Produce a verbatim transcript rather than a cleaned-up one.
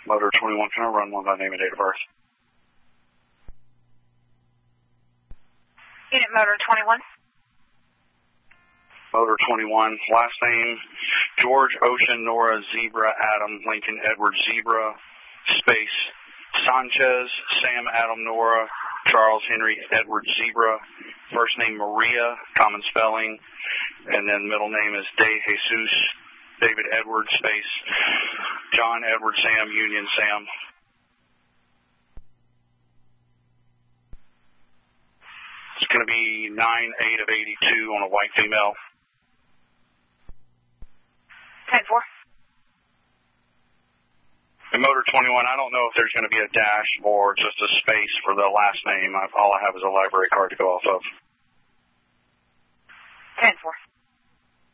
Motor twenty-one, can I run one by name and date of birth? Unit Motor twenty-one. Motor twenty-one, last name, George Ocean Nora Zebra Adam Lincoln Edward Zebra, space, Sanchez Sam Adam Nora Charles Henry Edward Zebra, first name Maria, common spelling, and then middle name is De Jesus David Edward, space, John Edward Sam Union Sam. It's going to be nine eight of eighty-two on a white female. ten four. In Motor twenty-one, I don't know if there's going to be a dash or just a space for the last name. All I have is a library card to go off of. ten four.